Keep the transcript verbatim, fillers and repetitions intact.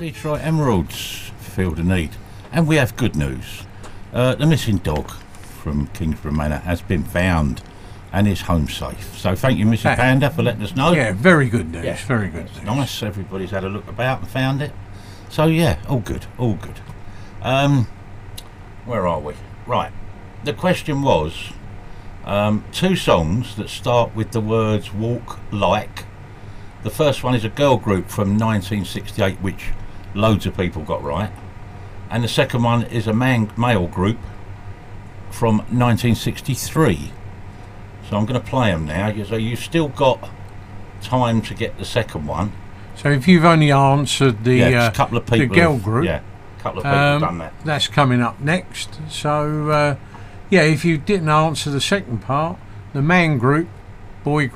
Detroit Emeralds, Field of Need. And we have good news. Uh, the missing dog from Kingsborough Manor has been found and is home safe. So thank you, Missus Panda, for letting us know. Yeah, very good news. Yeah, very good news. Nice. Everybody's had a look about and found it. So yeah, all good, all good. Um, where are we? Right. The question was um, two songs that start with the words "walk like." The first one is a girl group from nineteen sixty-eight, which loads of people got right, and the second one is a man male group from nineteen sixty-three. So I'm going to play them now. So you've still got time to get the second one. So if you've only answered the, yeah, uh, a couple of people the girl have, group, yeah, a couple of people um, have done that. That's coming up next. So uh, yeah, if you didn't answer the second part, the man group, boy group.